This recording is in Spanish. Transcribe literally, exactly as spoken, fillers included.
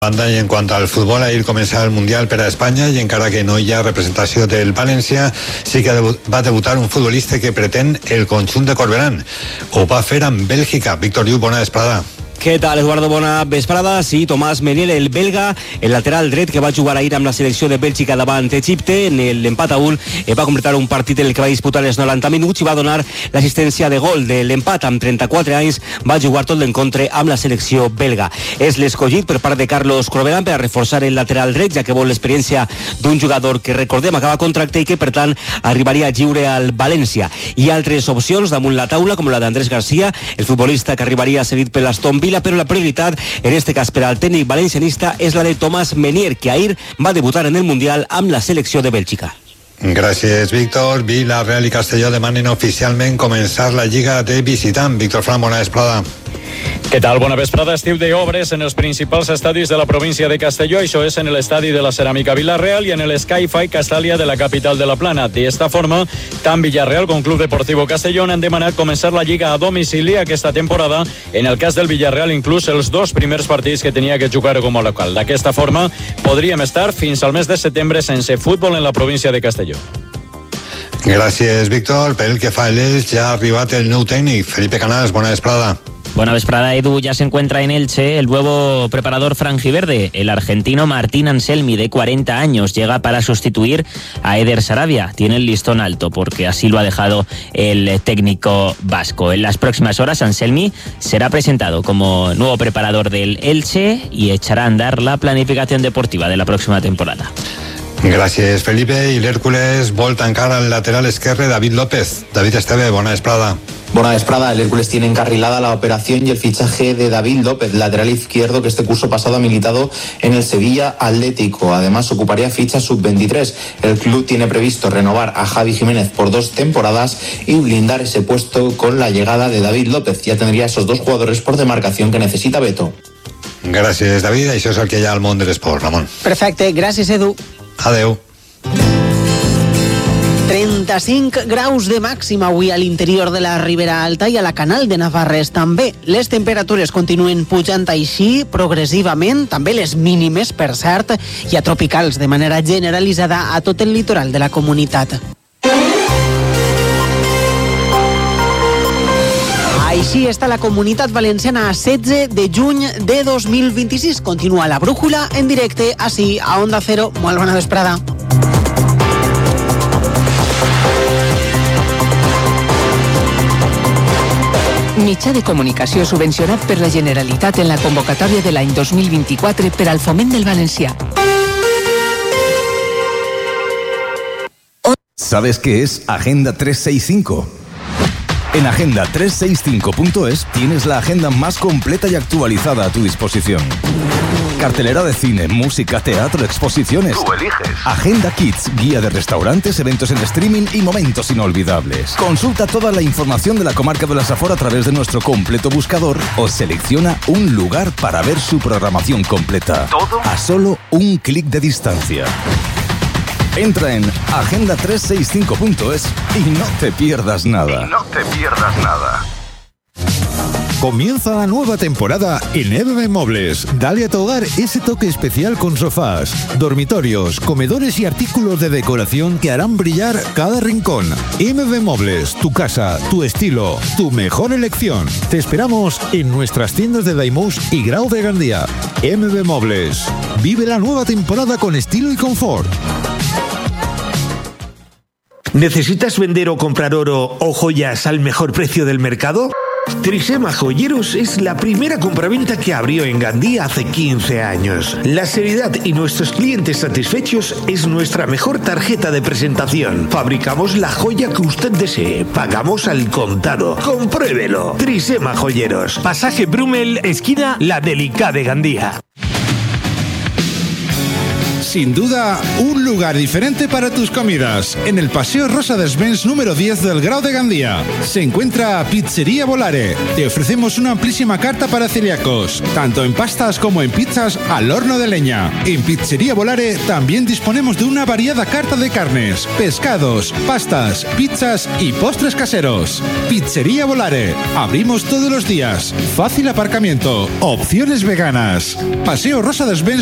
Banda, i en quant al futbol, ahir començava el Mundial per a Espanya i encara que no hi ha representació del València, sí que va debutar un futbolista que pretén el conjunt de Corberán. Ho va fer amb Bèlgica. Víctor Lluc, bona vesprada. Què tal, Eduardo? Bona vesprada. Sí, Tomàs Menier, el belga, el lateral dret que va jugar ahir amb la selecció de Bèlgica davant Egipte en l'empat a un, va completar un partit en el que va disputar els noranta minuts i va donar l'assistència de gol de l'empat. Amb trenta-quatre anys va jugar tot l'encontre amb la selecció belga. És l'escollit per part de Carlos Corberán per a reforçar el lateral dret, ja que vol l'experiència d'un jugador que, recordem, acaba contracte i que, per tant, arribaria lliure al València. Hi ha altres opcions damunt la taula, com la d'Andrés García, el futbolista que arribaria cedit per l'Aston Villa, però la prioritat, en este cas per al tècnic valencianista, és la de Tomàs Menier, que ahir va debutar en el Mundial amb la selecció de Bèlgica. Gràcies, Víctor. Villarreal i Castelló demanen oficialment començar la Lliga de visitant. Víctor Fran, bona vesprada. Què tal? Bona vesprada. Estiu d'obres en els principals estadis de la província de Castelló. Això és en l'estadi de la Ceràmica Villarreal i en l'Sky-Fi Castalia de la capital de la Plana. De esta forma, tant Villarreal com Club Deportivo Castellón han demanat començar la Lliga a domicili aquesta temporada. En el cas del Villarreal, inclús els dos primers partits que tenia que jugar com a local. D'aquesta forma, podríem estar fins al mes de setembre sense futbol en la província de Castelló. Gràcies, Víctor. Pel que fa a l'Elx, ja ha arribat el nou tècnic. Felipe Canals, bona vesprada. Buena vesprada, Edu. Ya se encuentra en Elche el nuevo preparador franjiverde, el argentino Martín Anselmi, de cuarenta años. Llega para sustituir a Eder Sarabia. Tiene el listón alto porque así lo ha dejado el técnico vasco. En las próximas horas, Anselmi será presentado como nuevo preparador del Elche y echará a andar la planificación deportiva de la próxima temporada. Gràcies, Felipe. I l'Hèrcules vol tancar al lateral esquerre David López. David Esteve, bona vesprada. Buena vesprada. El Hércules tiene encarrilada la operación y el fichaje de David López, lateral izquierdo que este curso pasado ha militado en el Sevilla Atlético. Además, ocuparía ficha sub veintitrés. El club tiene previsto renovar a Javi Jiménez por dos temporadas y blindar ese puesto con la llegada de David López. Ya tendría esos dos jugadores por demarcación que necesita Beto. Gràcies, David. Això és el que hi ha al món de l'esport, Ramon. Perfecte. Gràcies, Edu. Adeu. trenta-cinc graus de màxima avui a l'interior de la Ribera Alta i a la Canal de Navarres també. Les temperatures continuen pujant així progressivament, també les mínimes, per cert, i a tropicals de manera generalitzada a tot el litoral de la comunitat. Així està la Comunitat Valenciana a setze de juny de dos mil vint-i-sis. Continua la brújula en directe, així a Onda Cero. Molt bona vesprada. Mitjà de comunicació subvencionat per la Generalitat en la convocatòria de l'any dos mil vint-i-quatre per al foment del valencià. ¿Sabes qué es Agenda trescientos sesenta y cinco? En agenda trescientos sesenta y cinco punto es tienes la agenda más completa y actualizada a tu disposición. Cartelera de cine, música, teatro, exposiciones. Tú eliges. Agenda Kids, guía de restaurantes, eventos en streaming y momentos inolvidables. Consulta toda la información de la comarca de la Safor a través de nuestro completo buscador o selecciona un lugar para ver su programación completa. ¿Todo? A solo un clic de distancia. Entra en agenda trescientos sesenta y cinco punto es y no te pierdas nada. Y no te pierdas nada. Comienza la nueva temporada en M B Muebles. Dale a tu hogar ese toque especial con sofás, dormitorios, comedores y artículos de decoración que harán brillar cada rincón. M B Muebles, tu casa, tu estilo, tu mejor elección. Te esperamos en nuestras tiendas de Daimús y Grau de Gandía. M B Muebles. Vive la nueva temporada con estilo y confort. ¿Necesitas vender o comprar oro o joyas al mejor precio del mercado? Trisema Joyeros es la primera compraventa que abrió en Gandía hace quince años. La seriedad y nuestros clientes satisfechos es nuestra mejor tarjeta de presentación. Fabricamos la joya que usted desee. Pagamos al contado. Compruébelo. Trisema Joyeros. Pasaje Brumel, esquina La Delicada de Gandía. Sin duda, un lugar diferente para tus comidas. En el Paseo Rosa Desvens número diez del Grau de Gandía se encuentra Pizzería Volare. Te ofrecemos una amplísima carta para celíacos, tanto en pastas como en pizzas al horno de leña. En Pizzería Volare también disponemos de una variada carta de carnes, pescados, pastas, pizzas y postres caseros. Pizzería Volare. Abrimos todos los días. Fácil aparcamiento. Opciones veganas. Paseo Rosa Desvens